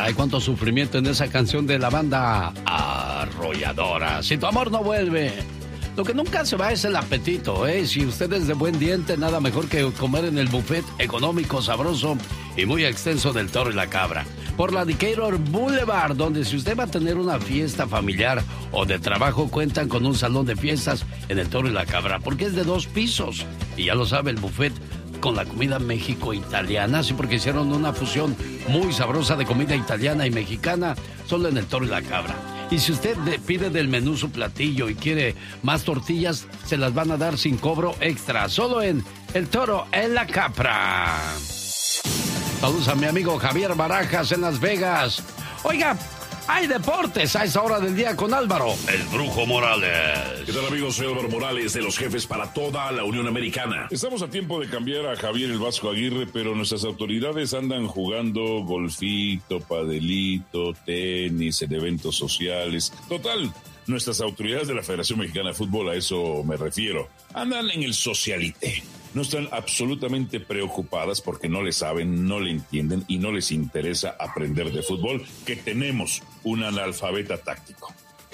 Caray, cuánto sufrimiento en esa canción de la banda Arrolladora. Si tu amor no vuelve. Lo que nunca se va es el apetito, ¿eh? Si usted es de buen diente, nada mejor que comer en el buffet económico, sabroso y muy extenso del Toro y la Cabra. Por la Decatur Boulevard, donde si usted va a tener una fiesta familiar o de trabajo, cuentan con un salón de fiestas en el Toro y la Cabra, porque es de 2 pisos. Y ya lo sabe, el buffet con la comida México-italiana, sí, porque hicieron una fusión muy sabrosa de comida italiana y mexicana, solo en el Toro y la Cabra. Y si usted pide del menú su platillo y quiere más tortillas, se las van a dar sin cobro extra, solo en el Toro y la Cabra. Saludos a mi amigo Javier Barajas en Las Vegas. Oiga, hay deportes a esa hora del día con Álvaro, el Brujo Morales. ¿Qué tal, amigos? Soy Álvaro Morales, de los jefes para toda la Unión Americana. Estamos a tiempo de cambiar a Javier el Vasco Aguirre, pero nuestras autoridades andan jugando golfito, padelito, tenis, en eventos sociales. Total, nuestras autoridades de la Federación Mexicana de Fútbol, a eso me refiero, andan en el socialité. No están absolutamente preocupadas porque no le saben, no le entienden y no les interesa aprender de fútbol, que tenemos un analfabeta táctico.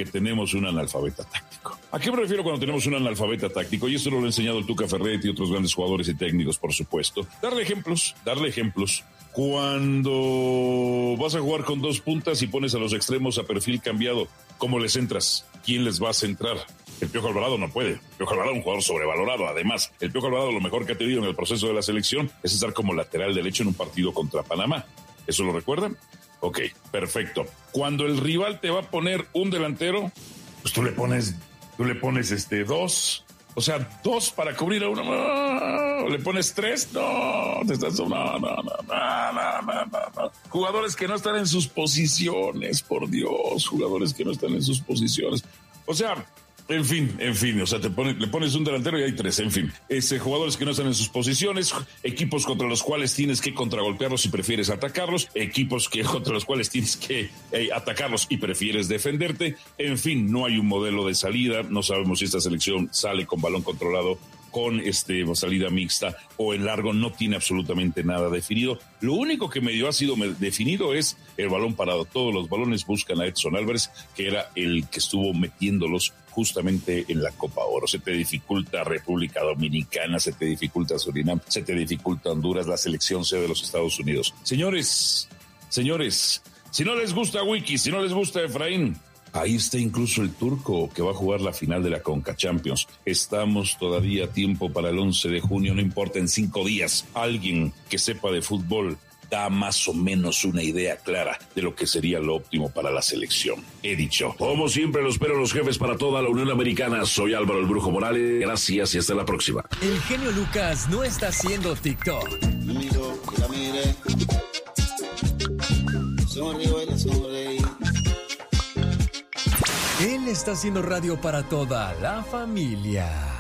¿A qué me refiero cuando tenemos un analfabeta táctico? Y esto lo ha enseñado el Tuca Ferretti y otros grandes jugadores y técnicos, por supuesto. Darle ejemplos. Cuando vas a jugar con 2 puntas y pones a los extremos a perfil cambiado, ¿cómo les entras? ¿Quién les va a centrar? El Piojo Alvarado no puede. El Piojo Alvarado es un jugador sobrevalorado. Además, el Piojo Alvarado lo mejor que ha tenido en el proceso de la selección es estar como lateral derecho en un partido contra Panamá. ¿Eso lo recuerdan? Ok, perfecto. Cuando el rival te va a poner un delantero, pues tú le pones 2. O sea, 2 para cubrir a uno. No. ¿Le pones 3? No. Te estás... No. Jugadores que no están en sus posiciones, por Dios. Jugadores que no están en sus posiciones. O sea... En fin, o sea, le pones un delantero y hay 3, en fin. Jugadores que no están en sus posiciones, equipos contra los cuales tienes que contragolpearlos y prefieres atacarlos, equipos contra los cuales tienes que atacarlos y prefieres defenderte. En fin, no hay un modelo de salida, no sabemos si esta selección sale con balón controlado, con salida mixta o en largo, no tiene absolutamente nada definido. Lo único que medio ha sido definido es el balón parado. Todos los balones buscan a Edson Álvarez, que era el que estuvo metiéndolos justamente en la Copa Oro. Se te dificulta República Dominicana, se te dificulta Surinam, se te dificulta Honduras, la selección C de los Estados Unidos. Señores, si no les gusta Wiki, si no les gusta Efraín, ahí está incluso el turco que va a jugar la final de la Conca Champions. Estamos todavía a tiempo para el 11 de junio, no importa, en 5 días. Alguien que sepa de fútbol da más o menos una idea clara de lo que sería lo óptimo para la selección. He dicho. Como siempre, los espero los jefes para toda la Unión Americana. Soy Álvaro el Brujo Morales. Gracias y hasta la próxima. El genio Lucas no está haciendo TikTok. Amigo, que la mire. Sonríe, baila, sonreí. Él está haciendo radio para toda la familia.